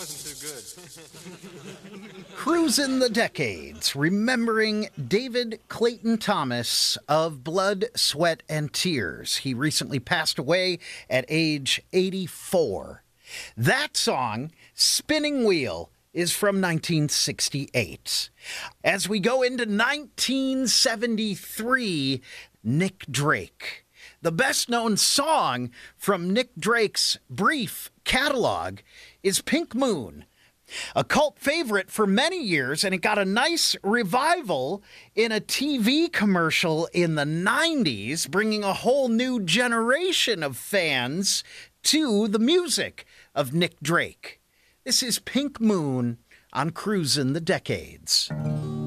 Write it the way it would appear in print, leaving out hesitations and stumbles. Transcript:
wasn't too good. Cruising the Decades, remembering David Clayton Thomas of Blood, Sweat, and Tears. He recently passed away at age 84. That song, Spinning Wheel, is from 1968. As we go into 1973, Nick Drake. The best-known song from Nick Drake's brief catalog is Pink Moon, a cult favorite for many years, and it got a nice revival in a TV commercial in the 90s, bringing a whole new generation of fans to the music of Nick Drake. This is Pink Moon on Cruisin' the Decades.